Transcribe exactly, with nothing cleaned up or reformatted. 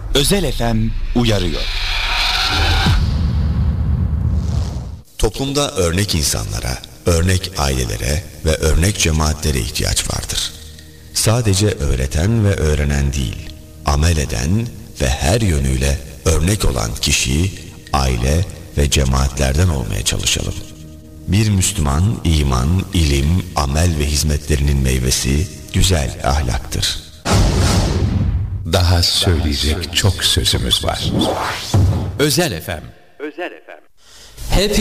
Özel F M uyarıyor. Toplumda örnek insanlara, örnek ailelere ve örnek cemaatlere ihtiyaç vardır. Sadece öğreten ve öğrenen değil, amel eden ve her yönüyle örnek olan kişi, aile ve cemaatlerden olmaya çalışalım. Bir Müslüman, iman, ilim, amel ve hizmetlerinin meyvesi güzel ahlaktır. Daha söyleyecek çok sözümüz var. Özel F M. Özel F M. Hep